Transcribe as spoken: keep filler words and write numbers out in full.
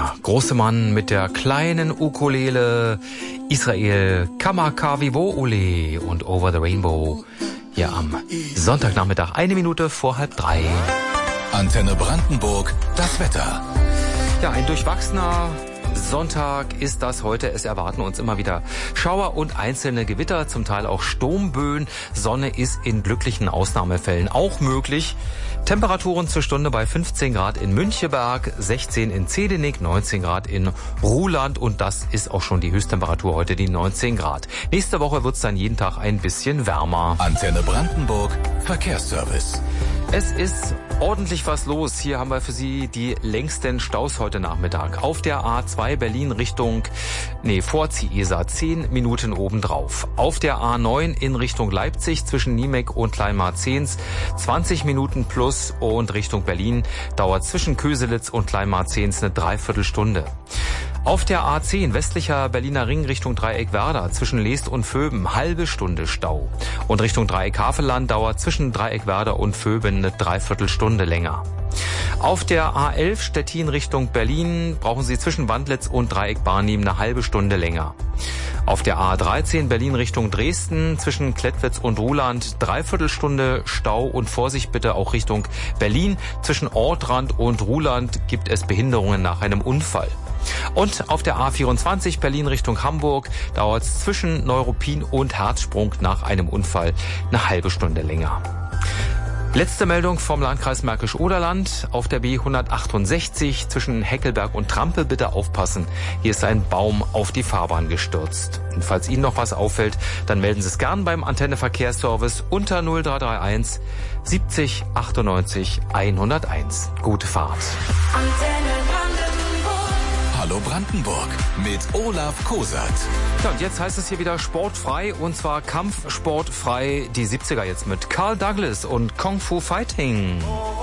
Der große Mann mit der kleinen Ukulele, Israel Kamakawiwo Ole und Over the Rainbow, hier am Sonntagnachmittag, eine Minute vor halb drei. Antenne Brandenburg, das Wetter. Ja, ein durchwachsener Sonntag ist das heute. Es erwarten uns immer wieder Schauer und einzelne Gewitter, zum Teil auch Sturmböen. Sonne ist in glücklichen Ausnahmefällen auch möglich. Temperaturen zur Stunde bei fünfzehn Grad in Müncheberg, sechzehn in Zedenick, neunzehn Grad in Ruhland und das ist auch schon die Höchsttemperatur heute, die neunzehn Grad. Nächste Woche wird es dann jeden Tag ein bisschen wärmer. Antenne Brandenburg, Verkehrsservice. Es ist ordentlich was los. Hier haben wir für Sie die längsten Staus heute Nachmittag. Auf der A zwei Berlin Richtung, nee, vor Ciesa, zehn Minuten obendrauf. Auf der A neun in Richtung Leipzig zwischen Niemek und Kleinmarzens, zwanzig Minuten plus und Richtung Berlin dauert zwischen Köselitz und Kleinmarzens eine Dreiviertelstunde. Auf der A zehn westlicher Berliner Ring Richtung Dreieck-Werder zwischen Leest und Vöben halbe Stunde Stau. Und Richtung Dreieck-Havelland dauert zwischen Dreieck-Werder und Vöben eine Dreiviertelstunde länger. Auf der A elf Stettin Richtung Berlin brauchen Sie zwischen Wandlitz und Dreieck-Barnim eine halbe Stunde länger. Auf der A dreizehn Berlin Richtung Dresden zwischen Klettwitz und Ruhland Dreiviertelstunde Stau und Vorsicht bitte auch Richtung Berlin. Zwischen Ortrand und Ruhland gibt es Behinderungen nach einem Unfall. Und auf der A vierundzwanzig Berlin Richtung Hamburg dauert es zwischen Neuruppin und Herzsprung nach einem Unfall eine halbe Stunde länger. Letzte Meldung vom Landkreis Märkisch-Oderland. Auf der B hundertachtundsechzig zwischen Heckelberg und Trampel bitte aufpassen. Hier ist ein Baum auf die Fahrbahn gestürzt. Und falls Ihnen noch was auffällt, dann melden Sie es gern beim Antenne Verkehrsservice unter null drei drei eins siebzig achtundneunzig hunderteins. Gute Fahrt. Hallo Brandenburg mit Olaf Kosat. Ja, und jetzt heißt es hier wieder sportfrei und zwar Kampfsportfrei. Die siebziger jetzt mit Carl Douglas und Kung Fu Fighting.